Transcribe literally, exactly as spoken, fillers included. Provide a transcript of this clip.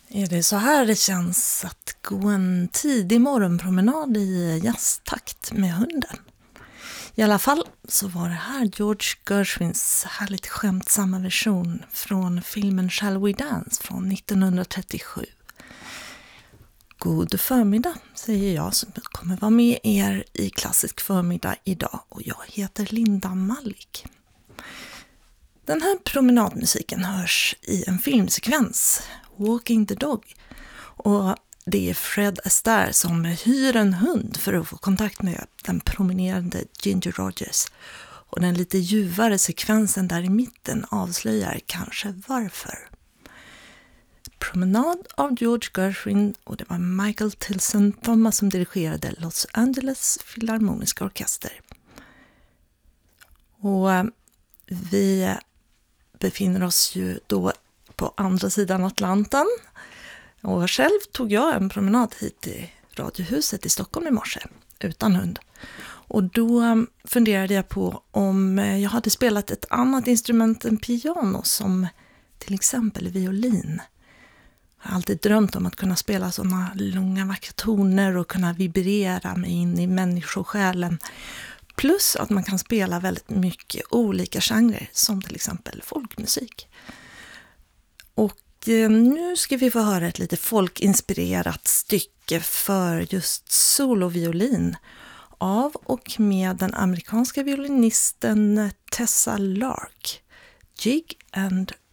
Är det så här det känns att gå en tidig morgonpromenad i jazztakt med hunden? I alla fall så var det här George Gershwins härligt skämtsamma version från filmen Shall We Dance från nittonhundratrettiosju. God förmiddag säger jag som kommer vara med er i Klassisk förmiddag idag, och jag heter Linda Malik. Den här promenadmusiken hörs i en filmsekvens, Walking the Dog, och det är Fred Astaire som hyr en hund för att få kontakt med den promenerande Ginger Rogers, och den lite ljuvare sekvensen där i mitten avslöjar kanske varför. Promenad av George Gershwin, och det var Michael Tilson Thomas som dirigerade Los Angeles Filharmoniska Orkester. Och vi befinner oss ju då på andra sidan Atlanten, och själv tog jag en promenad hit till Radiohuset i Stockholm i morse utan hund. Och då funderade jag på om jag hade spelat ett annat instrument än piano, som till exempel violin. Jag har alltid drömt om att kunna spela sådana långa vackra toner och kunna vibrera mig in i människosjälen. Plus att man kan spela väldigt mycket olika genrer, som till exempel folkmusik. Och nu ska vi få höra ett lite folkinspirerat stycke för just soloviolin av och med den amerikanska violinisten Tessa Lark, Jig and